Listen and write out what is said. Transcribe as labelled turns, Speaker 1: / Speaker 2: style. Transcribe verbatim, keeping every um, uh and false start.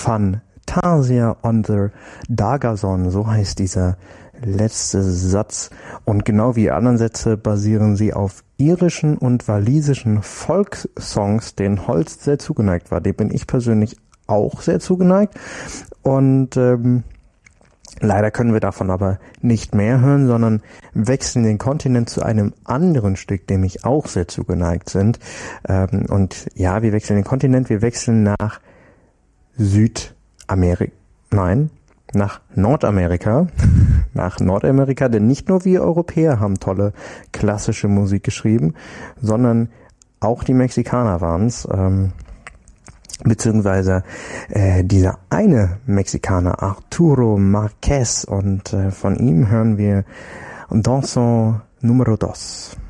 Speaker 1: Fantasia on the Dagazon, so heißt dieser letzte Satz. Und genau wie die anderen Sätze basieren sie auf irischen und walisischen Folksongs, denen Holst sehr zugeneigt war. Dem bin ich persönlich auch sehr zugeneigt. Und ähm, leider können wir davon aber nicht mehr hören, sondern wechseln den Kontinent zu einem anderen Stück, dem ich auch sehr zugeneigt sind. Ähm, und ja, wir wechseln den Kontinent, wir wechseln nach Südamerika. Nein, nach Nordamerika. Nach Nordamerika, denn nicht nur wir Europäer haben tolle klassische Musik geschrieben, sondern auch die Mexikaner waren es. Ähm, beziehungsweise äh, dieser eine Mexikaner, Arturo Márquez, und äh, von ihm hören wir Danzón Número dos.